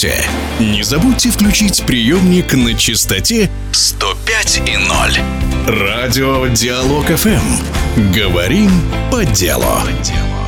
работе. Не забудьте включить приемник на частоте 105,0. Радио Диалог ФМ. Говорим по делу.